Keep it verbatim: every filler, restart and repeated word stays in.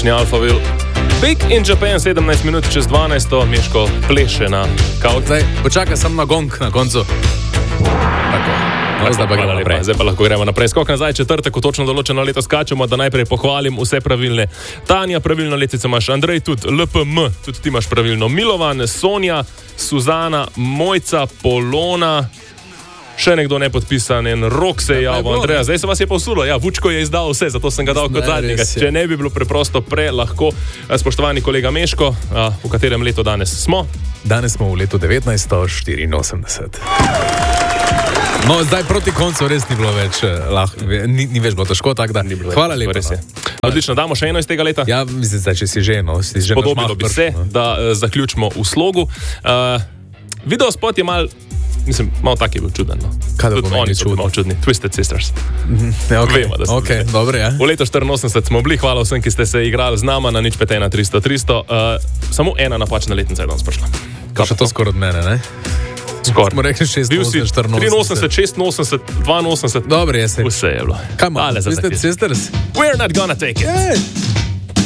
odlični Alphaville. Big in Japan, sedemnajst minut čez dvanajsto, Miško pleše na kaut. Zdaj, počakaj sem na gong na koncu. Tako. No, zdaj pa gremo naprej. Zdaj pa lahko gremo naprej. Skok nazaj, četrtek, ko točno določeno leto skačemo, da najprej pohvalim vse pravilne. Tanja, pravilno letico imaš, Andrej tudi, L P M, tudi ti imaš pravilno. Milovan, Sonja, Suzana, Mojca, Polona, še nekdo nepodpisan, en Rok se je javil, Andreja. Zdaj se vas je povsulo, ja, Vučko je izdal vse, zato sem ga dal kot zadnjega. Če ne bi bilo preprosto pre, lahko, spoštovani kolega Meško, v katerem letu danes smo? Danes smo v letu devetnajststo štiriinosemdeset. No, zdaj proti koncu res ni bilo več, lahko, ni, ni več bilo težko, tako da hvala lepa. Res je. Odlično, damo še eno iz tega leta? Ja, mislim, da če si že, no, si že Podobilo bi se, no. da uh, zaključimo v slogu. Uh, Videospot je mal, mislim, malo tak je bil čuden, no. Kaj da Tudi oni so malo čudni, Twisted Sisters. Ja, ok, Vemo, da so okay, dobro, ja. V letu štiriinosemdeset smo bili, hvala vsem, ki ste se igrali z nama na nič pet ena tristo tristo. Uh, samo ena napačna letnica je danes prišla. Kaj še to skoraj od mene, ne? Skoraj. Smo rekli šestinosemdeset, štiriinosemdeset. triinosemdeset, šestinosemdeset, dvainosemdeset. Dobro, jesi. Vse je bilo. Kaj malo, Twisted Sisters? We're not gonna take it. Yeah.